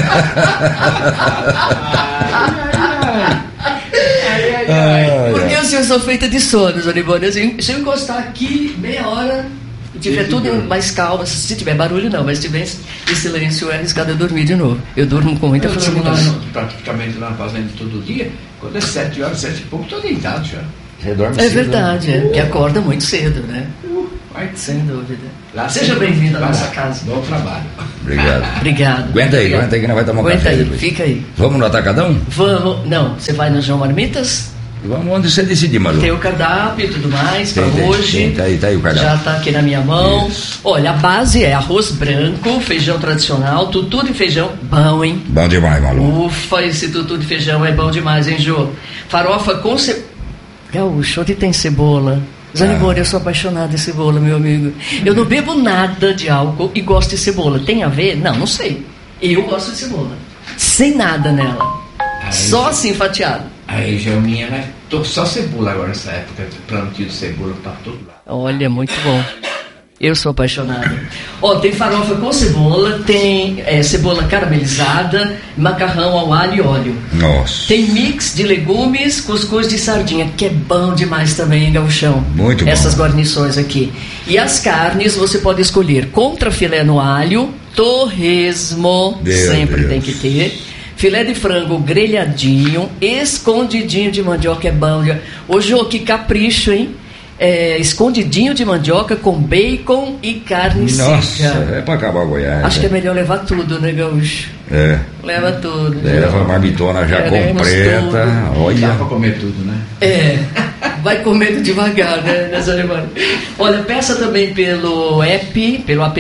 Porque eu sou feita de sono, Zanibone. Assim, se eu encostar aqui meia hora e tiver tudo mais calmo, se tiver barulho não, mas se tiver em silêncio, é arriscado eu dormir de novo. Eu durmo com muita facilidade. Praticamente lá fazendo todo dia, quando é 7 horas, 7 e pouco, estou deitado já. Você dorme cedo. É cedo, verdade, né? Porque acorda muito cedo, né? Sem dúvida. Seja bem-vindo à nossa casa. Bom trabalho. Obrigado. Obrigado. Aguenta aí que nós vai tomar um café aí, depois. Fica aí. Vamos no Atacadão? Vamos. Não, você vai no João Marmitas? Vamos onde você decidir, Malu. Tem o cardápio e tudo mais para hoje. Tá aí o cardápio. Já tá aqui na minha mão. Isso. Olha, a base é arroz branco, feijão tradicional, tutu de feijão, bom, hein? Bom demais, Malu. Ufa, esse tutu de feijão é bom demais, hein, Jô? Farofa com Gaúcho, onde tem cebola? Zanibone, eu sou apaixonada em cebola, meu amigo. Eu não bebo nada de álcool e gosto de cebola. Tem a ver? Não sei. Eu gosto de cebola. Sem nada nela. Só assim fatiado. A região minha, né? Tô só cebola agora nessa época, plantio de cebola para todo lado. Olha, muito bom. Eu sou apaixonada. Tem farofa com cebola, tem cebola caramelizada, macarrão ao alho e óleo. Nossa. Tem mix de legumes, cuscuz de sardinha, que é bom demais também, hein, Gauchão? Muito bom. Essas guarnições aqui. E as carnes você pode escolher contrafilé no alho, torresmo, sempre tem que ter. Filé de frango grelhadinho, escondidinho de mandioca é bom. Ô Jô, que capricho, hein? Escondidinho de mandioca com bacon e carne seca. Nossa, é pra acabar o Goiás. Acho que é melhor levar tudo, né, Gaúcho? Leva tudo. Leva a marmitona já completa. Olha. Dá pra comer tudo, né? Vai comendo devagar, né, nessa semana. Olha, peça também pelo app,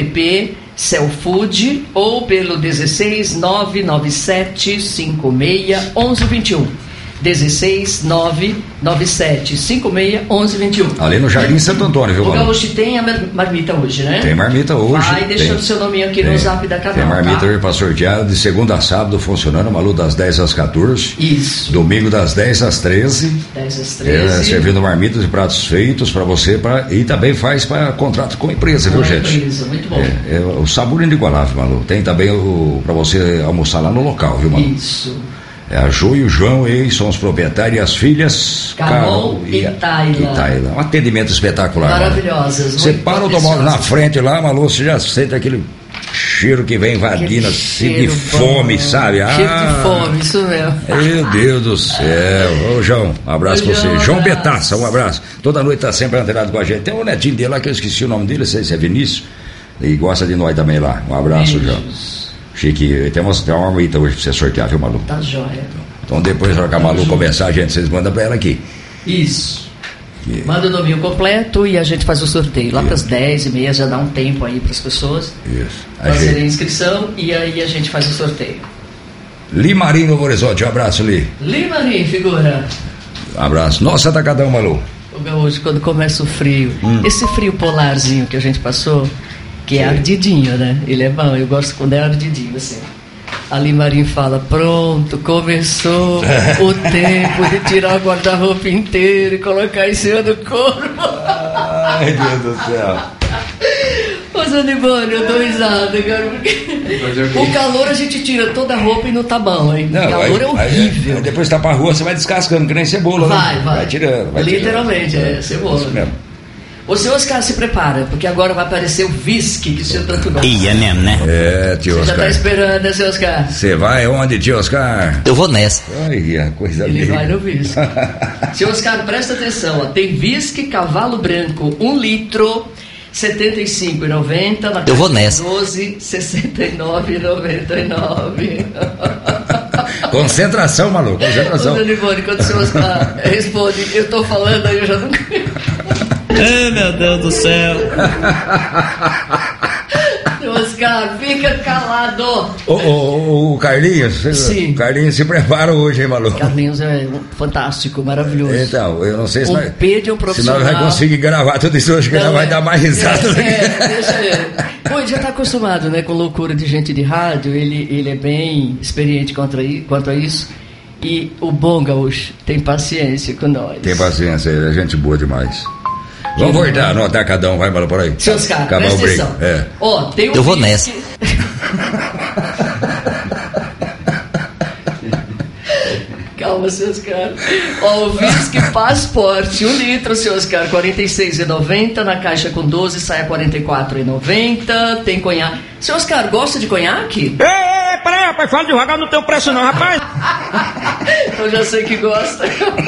Cellfood, ou pelo 16 997 56 1121. 16 997 56 1121. Ali no Jardim Santo Antônio, viu, Malu? O Gaúcho tem a marmita hoje, né? Tem marmita hoje. Vai deixando seu nominho aqui no zap da canal. Tem marmita hoje pra sortear de segunda a sábado funcionando, Malu, das 10 às 14. Isso. Domingo das 10 às 13. 10 às 13. Servindo marmitas e pratos feitos pra você e também faz para contrato com empresa, viu, gente? Empresa, muito bom. O sabor inigualável, Malu. Tem também pra você almoçar lá no local, viu, Malu? Isso. A Ju e o João são os proprietários e as filhas Carol e Tayla. Um atendimento espetacular. Maravilhosas. Você para o automóvel na frente lá, Malu, você já sente aquele cheiro que vem invadindo assim de fome, sabe? Cheiro de fome, isso mesmo. Meu Deus do céu. Ô João, um abraço pra você. João Betaça, um abraço. Toda noite tá sempre antenado com a gente. Tem um netinho dele lá que eu esqueci o nome dele, não sei se é Vinícius, e gosta de nós também lá. Um abraço, João. Chique, tem uma marmita hoje pra você sortear, viu, Malu? Tá jóia. Então depois, na hora que a Malu começar, vocês mandam pra ela aqui. Isso. Manda o nominho completo e a gente faz o sorteio. Lá pras 10h30 já dá um tempo aí pras pessoas fazerem a inscrição e aí a gente faz o sorteio. Limarim, Novo Horizonte, um abraço, Li. Limarim, figura. Um abraço. Nossa Atacadão, Malu. O Gaúcho, quando começa o frio, esse frio polarzinho que a gente passou, que é ardidinho, né? Ele é bom, eu gosto quando é ardidinho, assim. A Limarim fala, pronto, começou o tempo de tirar o guarda-roupa inteiro e colocar em cima do corpo. Ai, Deus do céu. Ô, Zanibone, eu dou risada, cara, porque o calor a gente tira toda a roupa e não tá bom, hein? Não, o calor é horrível. Aí depois tá pra rua, você vai descascando, que nem cebola, vai, né? Vai tirando. Literalmente, cebola. Isso mesmo. O seu Oscar se prepara, porque agora vai aparecer o whisky que o senhor tanto gosta. É mesmo, né? Tio Oscar. Você já tá esperando, né, seu Oscar? Você vai onde, tio Oscar? Eu vou nessa. Ai, coisa linda. Ele vai no whisky. Seu Oscar, presta atenção, ó. Tem whisky Cavalo Branco, 1 litro, R$ 75,90. Eu vou nessa. 12, R$ 69,99. Concentração, maluco, concentração. Ô, Zanibone, quando o seu Oscar responde, eu tô falando, aí eu já não... Ai, meu Deus do céu. O Oscar, fica calado. O Carlinhos, Sim. O Carlinhos se prepara hoje, hein, Malu? Carlinhos é fantástico, maravilhoso. Então, eu não sei se nós, Pedro é um profissional. se nós vai conseguir gravar tudo isso hoje, que nós vai dar mais risada. Deixa ele. Pô, ele já está acostumado, né, com loucura de gente de rádio, ele é bem experiente quanto a isso. E o bom gaúcho tem paciência com nós. Tem paciência, ele é gente boa demais. Vamos voltar no Atacadão, vai, Malu, por aí. Seu Oscar, acabar o break. Tem eu vou nessa. Calma, seu Oscar. O Whisky Passport, 1 litro, seu Oscar, R$ 46,90. Na caixa com 12, sai a R$ 44,90. Tem conhaque. Seu Oscar, gosta de conhaque? Peraí, rapaz, fala devagar, não tem preço não, rapaz. Eu já sei que gosta.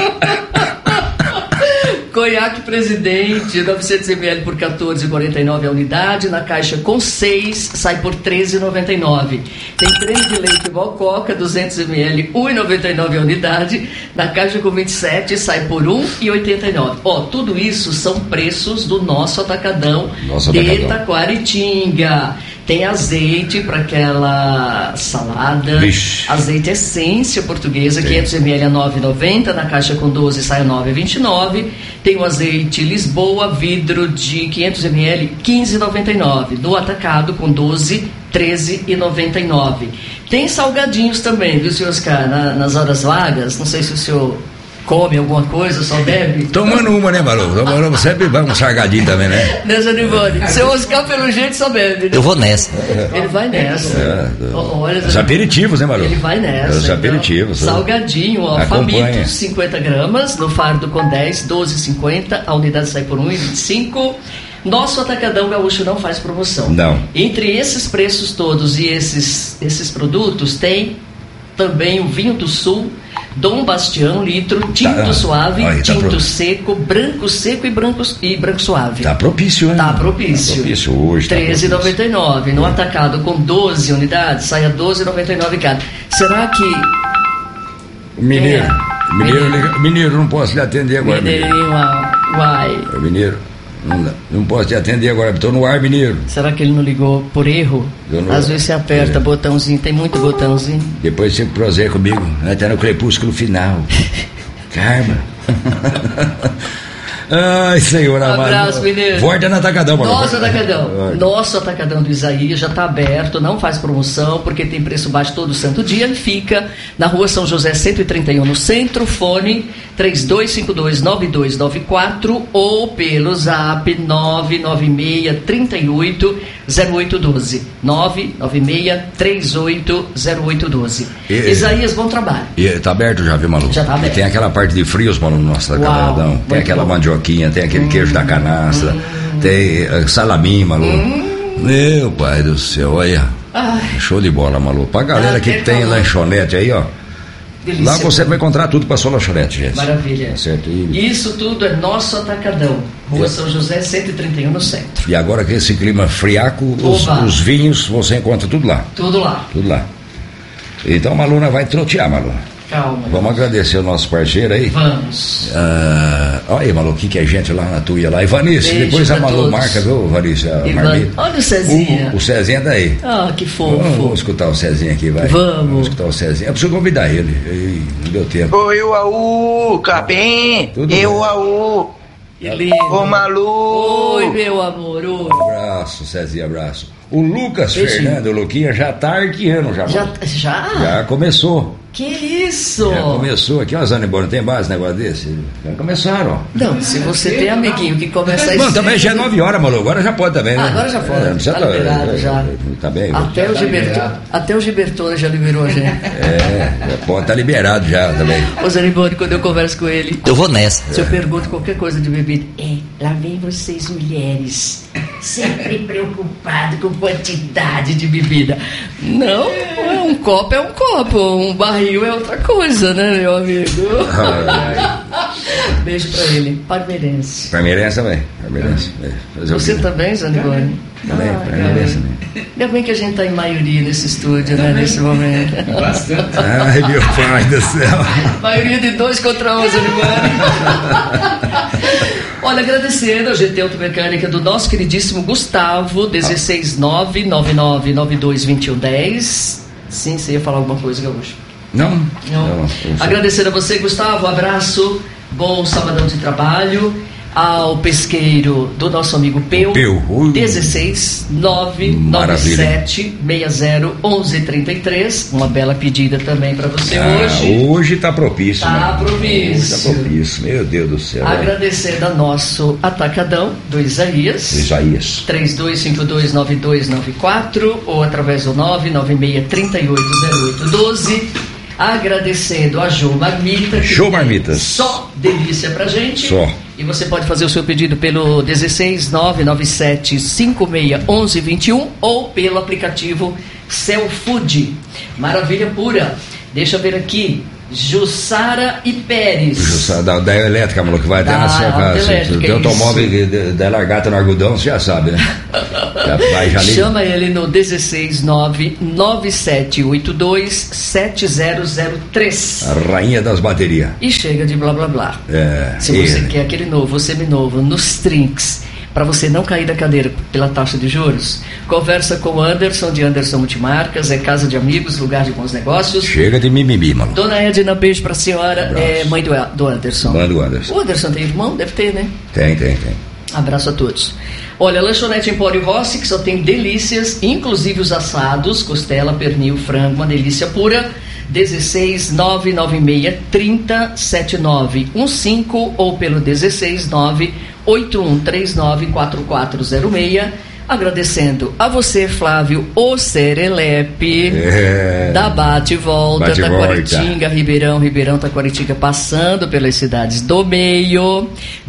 Conhaque Presidente, 900ml por R$ 14,49 a unidade. Na caixa com 6, sai por R$ 13,99. Tem creme de leite Mococa, 200ml, R$ 1,99 a unidade. Na caixa com 27, sai por R$ 1,89. Tudo isso são preços do nosso Atacadão de Taquaritinga. Tem azeite para aquela salada. Vixe. Azeite essência portuguesa, 500ml a 9,90. Na caixa com 12 sai a 9,29. Tem o azeite Lisboa, vidro de 500ml, 15,99. No atacado com 12, 13,99. Tem salgadinhos também, viu, senhor Oscar? Nas horas vagas, não sei se o senhor come alguma coisa, só bebe. Tomando uma, né, Malu? Tomando sempre um sargadinho também, né? Né, Janivone? Seu Oscar, pelo jeito, só bebe. Né? Eu vou nessa. Ele vai nessa. Olha, os aperitivos, né, Malu? Ele vai nessa. Os aperitivos. Então, salgadinho, Famintos, 50 gramas, no fardo com 10, 12,50, a unidade sai por 1,25. Nosso Atacadão Gaúcho não faz promoção. Não. Entre esses preços todos e esses produtos, tem também o vinho do Sul, Dom Bastião, litro, tinto suave, tinto seco, branco seco e branco suave. Tá propício, hein? Tá propício. Tá propício hoje. R$13,99. No atacado com 12 unidades, sai a R$12,99 cada. Será que... Mineiro, não posso lhe atender agora. Mineirinho, uai. Mineiro. Não posso te atender agora, estou no ar, Mineiro. Será que ele não ligou por erro? Às vezes você aperta botãozinho, tem muito botãozinho. Depois você proseia comigo, até no crepúsculo final. Karma. Ai, Senhor amado. Abraço, Mineiro. Volta no Atacadão, mano. Nosso Atacadão. Nosso Atacadão do Isaías já está aberto, não faz promoção, porque tem preço baixo todo santo dia. Ele fica na rua São José 131, no centro. Fone 3252-9294 ou pelo zap 996-380812. 996-380812. Isaías, bom trabalho. Tá aberto já, viu, Malu? Já tá aberto. E tem aquela parte de frios, mano, no nosso Atacadão. Tem aquela mandioquinha, tem aquele queijo da canastra, tem salamim, Malu. Meu pai do céu, olha. Show de bola, Malu. Pra galera que tem lanchonete aí, ó. Delícia, lá você vai encontrar tudo para sua lanchonete, gente. Maravilha. Certo? Isso tudo é nosso Atacadão. Rua São José 131 no centro. E agora que esse clima friaco, os vinhos você encontra tudo lá. Tudo lá. Tudo lá. Então a Maluna vai trotear, Malu. Calma. Vamos agradecer o nosso parceiro aí. Vamos. Olha aí, Malu, que é gente lá na tua lá. Ivanice, depois a Malu todos. Marca, viu, Ivanice? Olha o Cezinha. O Cezinha daí. Que fofo. Vamos escutar o Cezinha aqui, vai. Vamos Escutar o Cezinha. Eu preciso convidar ele. Não deu tempo. Oi, Uau, Capim. Uau. Que lindo. Ô, Malu. Oi, meu amor. Oi. Abraço, Cezinha, abraço. O Lucas Fernando, o Luquinha, já tá arqueando já. Já começou. Que isso? Já começou aqui, ó, Zanibora, não tem mais negócio desse? Já começaram, ó. Não, se você tem amiguinho que começa a... Bom, também já é 9 horas, Malu, agora já pode também, né? Agora já pode, tá liberado já. Tá bem. Até o Gibertone já liberou a gente. Pode tá liberado já também. Ô Zanibora, quando eu converso com ele... Eu vou nessa. Se eu pergunto qualquer coisa de bebida... lá vem vocês mulheres, sempre preocupado com quantidade de bebida. Não, um copo é um copo, um barril é outra coisa, né, meu amigo? Beijo pra ele. Parmeirense. Parmeirense também. Parmeirense. Você também, Zanigoni? Também, parmeirense também. Ainda bem que a gente tá em maioria nesse estúdio, né? Nesse momento. Bastante. Ai, meu pai do céu. Maioria de 2 contra 1, Zanigoni. Olha, agradecendo a GT Automecânica do nosso queridíssimo Gustavo, 16999922110. Sim, você ia falar alguma coisa, Gaúcho? Não. Agradecendo a você, Gustavo, um abraço, bom sabadão de trabalho. Ao pesqueiro do nosso amigo Peu, 16997601133. Uma bela pedida também para você hoje. Hoje tá propício. Tá propício. Hoje tá propício, meu Deus do céu. Agradecendo a nosso atacadão do Isaías. 32529294 ou através do 996380812. Agradecendo a Jô Marmita. Jô Marmitas. Só delícia pra gente. Só. E você pode fazer o seu pedido pelo 16997561121 ou pelo aplicativo Cell Food. Maravilha pura. Deixa eu ver aqui. Jussara e Pérez. Jussara, da elétrica, maluco, que vai até na sua casa. Se tem automóvel da largata no algodão, você já sabe, né? Chama ele no 16997827003. A rainha das baterias. E chega de blá blá blá. Se você quer aquele novo, seminovo, nos trinks, para você não cair da cadeira pela taxa de juros, conversa com o Anderson, de Anderson Multimarcas, é casa de amigos, lugar de bons negócios. Chega de mimimi, mano. Dona Edna, beijo pra senhora, é mãe do Anderson. Mãe do Anderson. O Anderson tem irmão? Deve ter, né? Tem. Abraço a todos. Olha, Lanchonete Empório Rossi, que só tem delícias, inclusive os assados, costela, pernil, frango, uma delícia pura. 16996307915 ou pelo 16981394406. Agradecendo a você, Flávio, o Serelepe, da Bate-Volta, Taquaritinga, Ribeirão, Taquaritinga, passando pelas cidades do meio.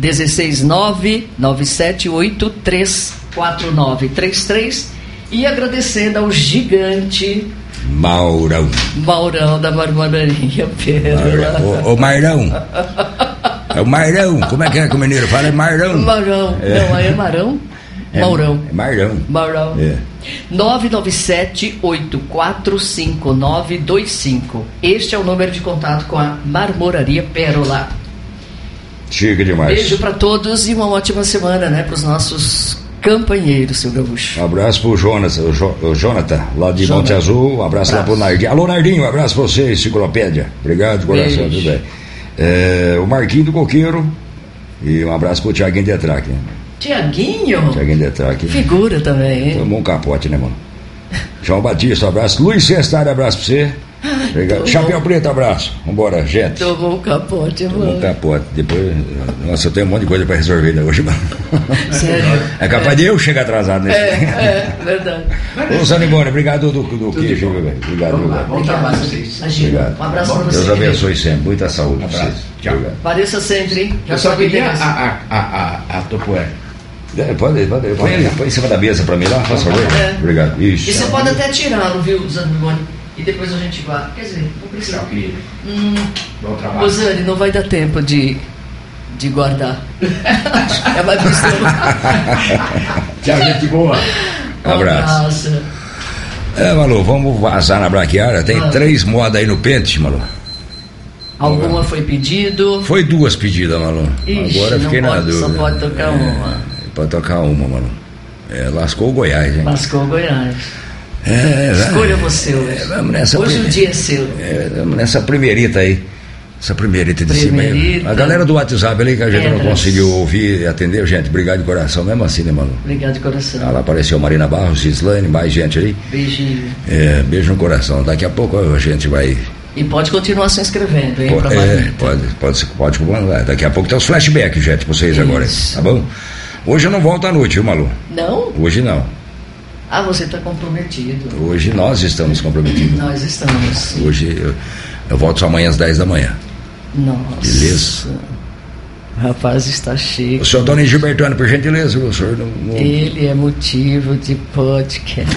16997834933. E agradecendo ao gigante Maurão da Marmoraria Pérola. Ô Maurão. É o Maurão. Como é que o mineiro fala? É Maurão. Não, aí é Marão. Maurão. É Maurão. 997845925. Este é o número de contato com a Marmoraria Pérola. Chique demais. Beijo para todos e uma ótima semana, né, para os nossos companheiros, seu Gaúcho. Um abraço pro Jonas, o Jonathan, lá de Monte Azul. Um abraço lá pro Nardinho. Alô, Nardinho, um abraço pra você, enciclopédia. Obrigado de coração, tudo bem. O Marquinho do Coqueiro. E um abraço pro Tiaguinho Detraque. Tiaguinho Detraque. Figura também, hein? Tomou um capote, né, mano? João Batista, um abraço. Luiz Cestário, abraço pra você. Obrigado. Chapéu Preto, abraço. Vambora, gente. Tomou um capote, mano. Tomou um capote. Depois, nossa, eu tenho um monte de coisa pra resolver ainda hoje, mano. Sério? É capaz de eu chegar atrasado nesse. Verdade. Ô, Sanibone, obrigado do queijo, velho. Obrigado. Bom trabalho pra vocês. Imagina. Um abraço pra você. Deus abençoe sempre. Muita saúde. Um abraço. Tchau. Pareça sempre, hein? Eu só queria a topoeira. Pode. Põe em cima da mesa pra mim lá, faz favor. Obrigado. Ixi. E você pode até tirar, não viu, Zanibone? E depois a gente vai. Quer dizer, não precisa. Tchau, querido. Bom trabalho. Ô, Zane, não vai dar tempo de guardar. É mais questão. Tchau, gente boa. Abraço. Malu, vamos vazar na braquiária. Tem 3 modas aí no pente, Malu. Alguma foi pedido? Foi 2 pedidas, Malu. Ixi, agora eu fiquei na dúvida. Só pode tocar uma. Pode tocar uma, Malu. Lascou o Goiás, hein? Lascou o Goiás. Escolha você hoje. Vamos nessa hoje o dia é seu. Vamos nessa primeirita aí. Essa primeirita de cima aí. A galera do WhatsApp ali que a gente não conseguiu ouvir e atender, gente, obrigado de coração, mesmo assim, né, Malu? Obrigado de coração. Lá apareceu Marina Barros, Gislaine, mais gente aí. Beijinho. Beijo no coração. Daqui a pouco a gente vai. E pode continuar se inscrevendo, hein? Pode mandar. Daqui a pouco tem os flashbacks, gente, pra vocês agora, tá bom? Hoje eu não volto à noite, viu, Malu? Não? Hoje não. Ah, você está comprometido. Hoje nós estamos comprometidos. Nós estamos. Hoje eu volto só amanhã às 10 da manhã. Nossa. Beleza? O rapaz está chique. O senhor Tony Gilbertano, por gentileza, o senhor não... Ele é motivo de podcast.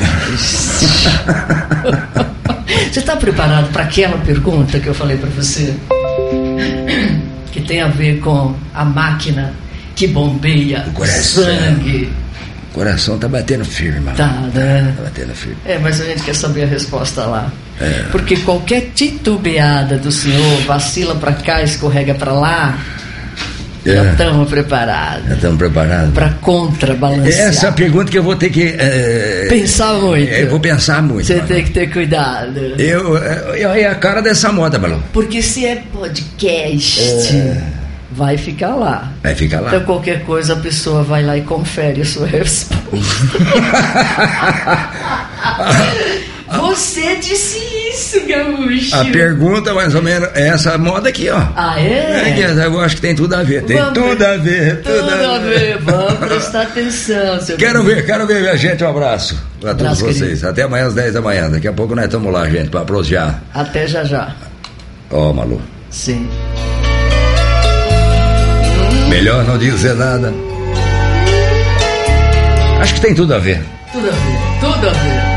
Você está preparado para aquela pergunta que eu falei para você? Que tem a ver com a máquina que bombeia o sangue. O coração tá batendo firme, mano. Tá, né? Tá batendo firme. Mas a gente quer saber a resposta lá. Porque qualquer titubeada do senhor, vacila pra cá, escorrega pra lá, já estamos preparados. Já estamos preparados. Pra contrabalancear. Essa é a pergunta que eu vou ter que... pensar muito. Eu vou pensar muito. Você tem que ter cuidado. É a cara dessa moda, Malu. Porque se é podcast... vai ficar lá. Vai ficar lá. Então qualquer coisa a pessoa vai lá e confere a sua resposta. Você disse isso, Gaúcho. A pergunta mais ou menos é essa moda aqui, ó. Ah, é? Eu acho que tem tudo a ver. Tudo a ver. Vamos prestar atenção, seu Quero ver, minha gente. Um abraço pra todos vocês. Querido. Até amanhã às 10 da manhã. Daqui a pouco nós estamos lá, gente, pra prosear. Até já. Ó, Malu. Sim. Melhor não dizer nada. Acho que tem tudo a ver. Tudo a ver.